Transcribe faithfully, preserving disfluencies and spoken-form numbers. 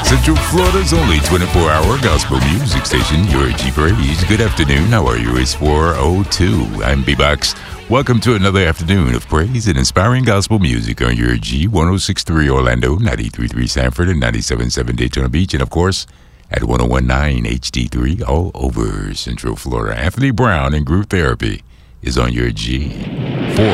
Central Florida's only twenty-four hour gospel music station, your G Praise. Good afternoon. How are you? It's four oh two. I'm B-Box. Welcome to another afternoon of praise and inspiring gospel music on your G one oh six point three Orlando, ninety-three point three Sanford, and ninety-seven point seven Daytona Beach, and of course at one oh one point nine H D three all over Central Florida. Anthony Brown and Group Therapy is on your G. four